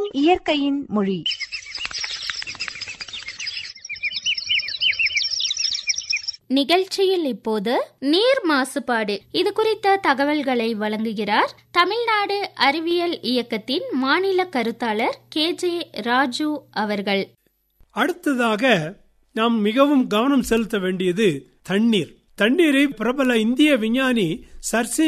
இயற்கையின் மொழி. நிகழ்ச்சியில் இப்போது நீர் மாசுபாடு இது குறித்த தகவல்களை வழங்குகிறார் தமிழ்நாடு அறிவியல் இயக்கத்தின் மாநில கருத்தாளர் KJ ராஜு அவர்கள். அடுத்ததாக நாம் மிகவும் கவனம் செலுத்த வேண்டியது தண்ணீர். தண்ணீரை பிரபல இந்திய விஞ்ஞானி சர் சி